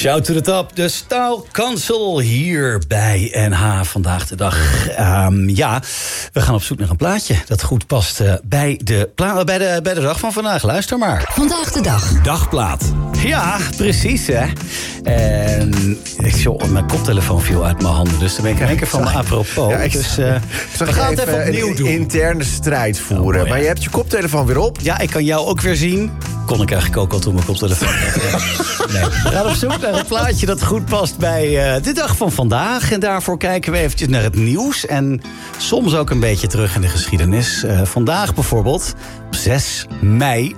Shout to the top, de Style Council hier bij NH vandaag de dag. We gaan op zoek naar een plaatje dat goed past bij de dag van vandaag. Luister maar. Vandaag de dag. Dagplaat. Ja, precies hè. En mijn koptelefoon viel uit mijn handen, dus dan ben ik in één keer van mijn apropos. Ja, dus we gaan het even opnieuw doen. Interne strijd voeren. Maar je hebt je koptelefoon weer op. Ja, ik kan jou ook weer zien. Kon ik eigenlijk ook al toen mijn koptelefoon. Nee. We gaan op zoek naar een plaatje dat goed past bij de dag van vandaag. En daarvoor kijken we eventjes naar het nieuws. En soms ook een beetje terug in de geschiedenis. Vandaag bijvoorbeeld, op 6 mei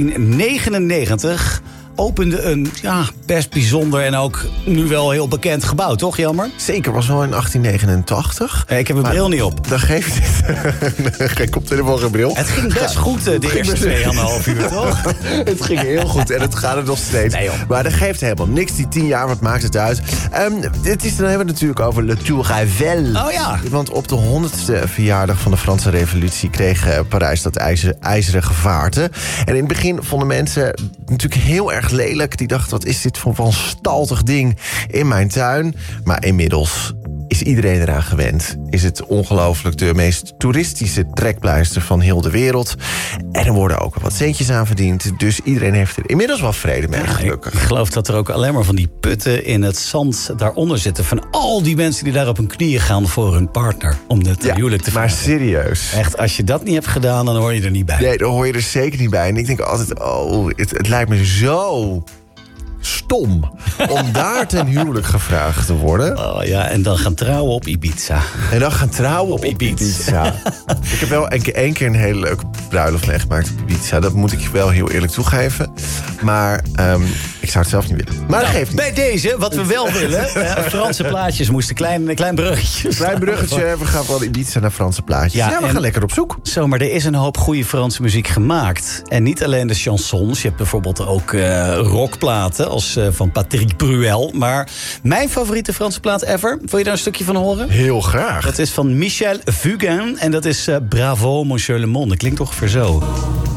1899... opende een best bijzonder en ook nu wel heel bekend gebouw, toch Jelmer? Zeker, was wel in 1889. Ik heb mijn bril niet op. Dan geeft het geen koptelefoon, geen bril. Het ging best goed de eerste 2,5 uur, toch? Het ging heel goed en het gaat er nog steeds. Nee, maar dat geeft helemaal niks. Die 10 jaar, wat maakt het uit? Dan hebben we het natuurlijk over Le Tour Eiffel. Oh ja. Want op de 100ste verjaardag van de Franse Revolutie kreeg Parijs dat ijzeren gevaarte. En in het begin vonden mensen natuurlijk heel erg lelijk. Die dacht, wat is dit voor een staltig ding in mijn tuin? Maar inmiddels is iedereen eraan gewend. Is het ongelooflijk de meest toeristische trekpleister van heel de wereld. En er worden ook wat centjes aan verdiend. Dus iedereen heeft er inmiddels wel vrede mee, gelukkig. Ik geloof dat er ook alleen maar van die putten in het zand daaronder zitten. Van al die mensen die daar op hun knieën gaan voor hun partner. Om het huwelijk te vragen. Maar serieus. Echt, als je dat niet hebt gedaan, dan hoor je er niet bij. Nee, dan hoor je er zeker niet bij. En ik denk altijd, het lijkt me zo stom om daar ten huwelijk gevraagd te worden. Oh ja, en dan gaan trouwen op Ibiza. En dan gaan trouwen op Ibiza. Ik heb wel één keer een hele leuke bruiloft meegemaakt op Ibiza. Dat moet ik wel heel eerlijk toegeven. Maar ik zou het zelf niet willen. Maar dat geeft niet. Bij deze, wat we wel willen. Franse plaatjes moesten klein bruggetje. Klein bruggetje, we gaan van Ibiza naar Franse plaatjes. Ja, we gaan lekker op zoek. Zo, maar er is een hoop goede Franse muziek gemaakt. En niet alleen de chansons. Je hebt bijvoorbeeld ook rockplaten als van Patrick Bruel. Maar mijn favoriete Franse plaat ever. Wil je daar een stukje van horen? Heel graag. Dat is van Michel Fugain. En dat is Bravo, Monsieur Le Monde. Klinkt ongeveer zo.